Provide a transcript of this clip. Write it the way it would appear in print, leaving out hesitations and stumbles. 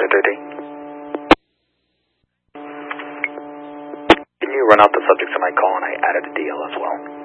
Can you run out the subjects of my call, and I added a DL as well?